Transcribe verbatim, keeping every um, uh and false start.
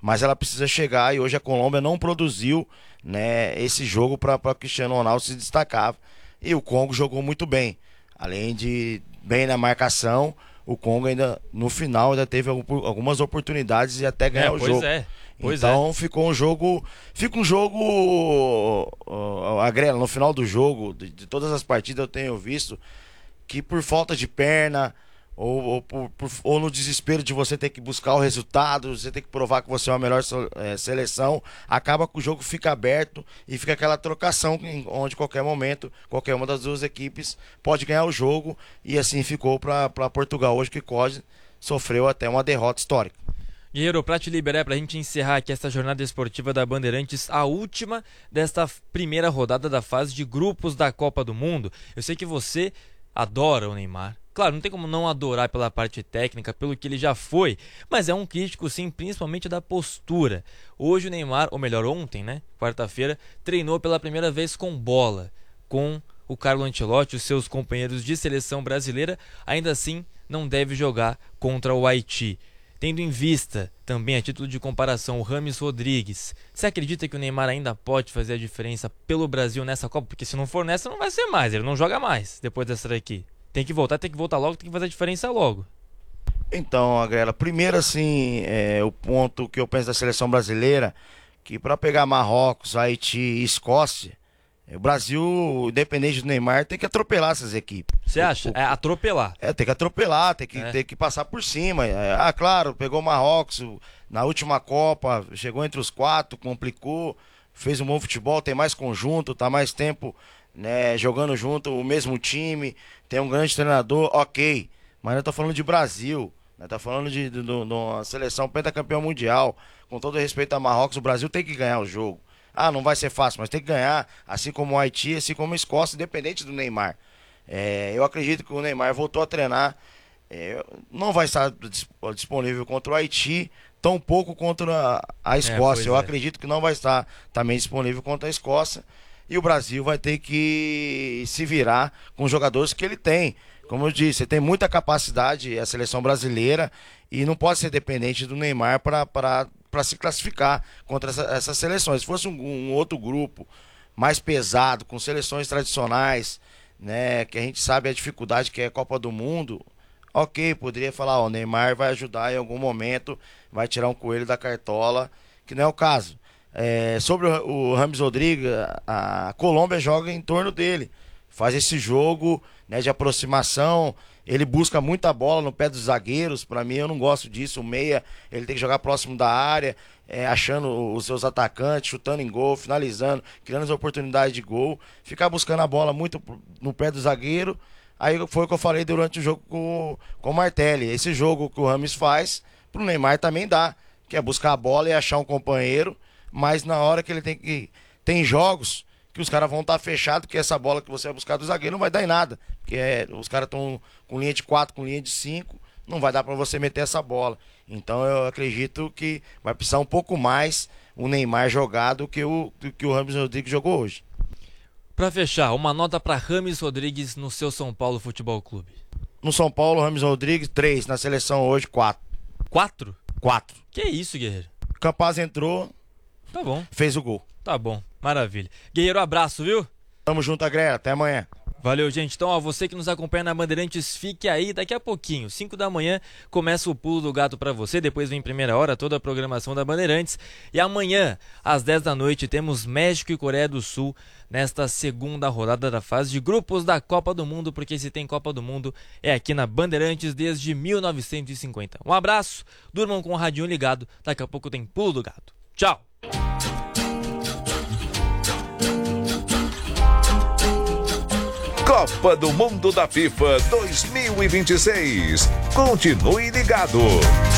mas ela precisa chegar, e hoje a Colômbia não produziu, né, esse jogo para o Cristiano Ronaldo se destacar. E o Congo jogou muito bem, além de bem na marcação, o Congo ainda no final ainda teve algumas oportunidades de até ganhar é, o pois jogo. É. Pois então é. ficou um jogo, fica um jogo, uh, Agrela, no final do jogo, de, de todas as partidas eu tenho visto, que por falta de perna, ou, ou, por, por, ou no desespero de você ter que buscar o resultado, você ter que provar que você é a melhor é, seleção, acaba que o jogo fica aberto e fica aquela trocação onde qualquer momento, qualquer uma das duas equipes pode ganhar o jogo, e assim ficou para Portugal hoje, que quase sofreu até uma derrota histórica. Guerreiro, para te liberar, para a gente encerrar aqui essa jornada esportiva da Bandeirantes, a última desta primeira rodada da fase de grupos da Copa do Mundo. Eu sei que você adora o Neymar. Claro, não tem como não adorar pela parte técnica, pelo que ele já foi, mas é um crítico sim, principalmente da postura. Hoje o Neymar, ou melhor, ontem, né, quarta-feira, treinou pela primeira vez com bola, com o Carlo Ancelotti, os seus companheiros de seleção brasileira. Ainda assim, não deve jogar contra o Haiti. Tendo em vista também, a título de comparação, o Rames Rodrigues, você acredita que o Neymar ainda pode fazer a diferença pelo Brasil nessa Copa? Porque se não for nessa, não vai ser mais, ele não joga mais depois dessa daqui. Tem que voltar, tem que voltar logo, tem que fazer a diferença logo. Então, Agrela, primeiro assim, é, o ponto que eu penso da seleção brasileira, que para pegar Marrocos, Haiti e Escócia, o Brasil, independente do Neymar, tem que atropelar essas equipes. Você acha? O, o, é atropelar. É, tem que atropelar, tem que, é. tem que passar por cima. É, ah, claro, pegou o Marrocos na última Copa, chegou entre os quatro, complicou, fez um bom futebol, tem mais conjunto, tá mais tempo, né, jogando junto, o mesmo time, tem um grande treinador, ok. Mas nós estamos falando de Brasil, nós estamos falando de, de, de, de uma seleção pentacampeão mundial. Com todo respeito a Marrocos, o Brasil tem que ganhar o jogo. Ah, não vai ser fácil, mas tem que ganhar, assim como o Haiti, assim como a Escócia, independente do Neymar. É, eu acredito que o Neymar voltou a treinar, é, não vai estar disponível contra o Haiti, tão pouco contra a, a Escócia. É, eu é. acredito que não vai estar também disponível contra a Escócia, e o Brasil vai ter que se virar com os jogadores que ele tem. Como eu disse, tem muita capacidade a seleção brasileira, e não pode ser dependente do Neymar para para se classificar contra essa, essas seleções. Se fosse um, um outro grupo mais pesado, com seleções tradicionais, né, que a gente sabe a dificuldade que é a Copa do Mundo, ok, poderia falar, ó, o Neymar vai ajudar em algum momento, vai tirar um coelho da cartola, que não é o caso. É, sobre o, o Rames Rodrigues, a, a Colômbia joga em torno dele, faz esse jogo, né, de aproximação. Ele busca muita bola no pé dos zagueiros. Para mim, eu não gosto disso. O meia, ele tem que jogar próximo da área, é, achando os seus atacantes, chutando em gol, finalizando, criando as oportunidades de gol. Ficar buscando a bola muito no pé do zagueiro. Aí foi o que eu falei durante o jogo com, com o Martelli. Esse jogo que o Rames faz, pro Neymar também dá, que é buscar a bola e achar um companheiro. Mas na hora que ele tem que... Tem jogos que os caras vão estar fechados, que essa bola que você vai buscar do zagueiro não vai dar em nada. Porque é, os caras estão com linha de quatro, com linha de cinco, não vai dar para você meter essa bola. Então eu acredito que vai precisar um pouco mais o Neymar jogar do que o, do que o Rames Rodrigues jogou hoje. Para fechar, uma nota para Rames Rodrigues no seu São Paulo Futebol Clube. No São Paulo, Rames Rodrigues, três. Na seleção hoje, quatro. Quatro? Quatro. Que isso, Guerreiro? Campaz entrou, tá bom, fez o gol. Tá bom, maravilha. Guerreiro, abraço, viu? Tamo junto, Agrela. Até amanhã. Valeu, gente. Então, ó, você que nos acompanha na Bandeirantes, fique aí. Daqui a pouquinho, cinco da manhã, começa o Pulo do Gato pra você. Depois vem em primeira hora toda a programação da Bandeirantes. E amanhã, às dez da noite, temos México e Coreia do Sul nesta segunda rodada da fase de grupos da Copa do Mundo, porque se tem Copa do Mundo é aqui na Bandeirantes desde mil novecentos e cinquenta. Um abraço, durmam com o radinho ligado. Daqui a pouco tem Pulo do Gato. Tchau! Copa do Mundo da FIFA dois mil e vinte e seis. Continue ligado.